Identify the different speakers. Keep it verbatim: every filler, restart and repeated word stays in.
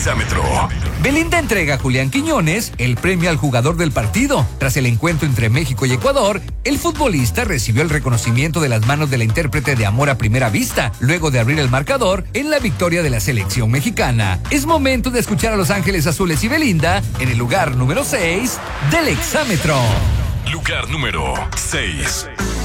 Speaker 1: Exámetro.
Speaker 2: Belinda entrega a Julián Quiñones el premio al jugador del partido. Tras el encuentro entre México y Ecuador, el futbolista recibió el reconocimiento de las manos de la intérprete de Amor a Primera Vista, luego de abrir el marcador en la victoria de la selección mexicana. Es momento de escuchar a Los Ángeles Azules y Belinda en el lugar número seis del Exámetro.
Speaker 1: Lugar número seis.